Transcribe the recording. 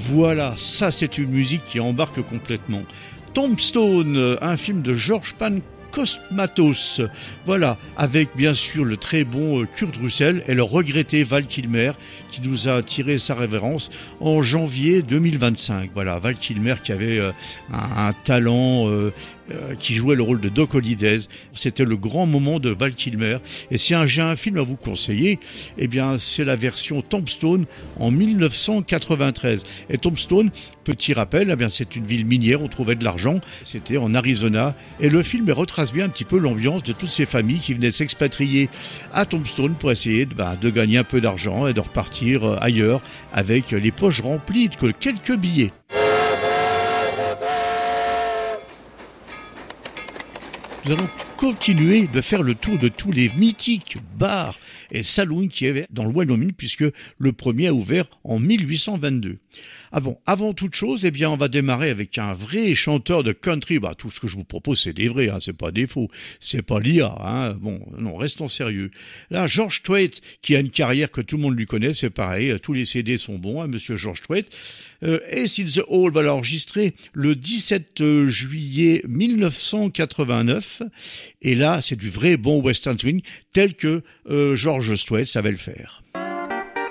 Voilà, ça c'est une musique qui embarque complètement. Tombstone, un film de George Pankosmatos, voilà, avec bien sûr le très bon Kurt Russell et le regretté Val Kilmer qui nous a tiré sa révérence en janvier 2025. Voilà, Val Kilmer qui avait un talent, qui jouait le rôle de Doc Holliday. C'était le grand moment de Val Kilmer. Et si j'ai un film à vous conseiller, eh bien, c'est la version Tombstone en 1993. Et Tombstone, petit rappel, eh bien, c'est une ville minière, on trouvait de l'argent. C'était en Arizona. Et le film retrace bien un petit peu l'ambiance de toutes ces familles qui venaient s'expatrier à Tombstone pour essayer de gagner un peu d'argent et de repartir ailleurs avec les poches remplies de quelques billets. Nous allons continuer de faire le tour de tous les mythiques bars et saloons qu'il y avait dans le Wyoming, puisque le premier a ouvert en 1822. Ah bon, avant toute chose, eh bien, on va démarrer avec un vrai chanteur de country. Tout ce que je vous propose, c'est des vrais, c'est pas des faux. C'est pas l'IA, Bon, non, restons sérieux. Là, George Strait, qui a une carrière que tout le monde lui connaît, c'est pareil, tous les CD sont bons, monsieur George Strait. Ace in the Hole va l'enregistrer le 17 juillet 1989. Et là, c'est du vrai bon western swing, tel que George Strait savait le faire.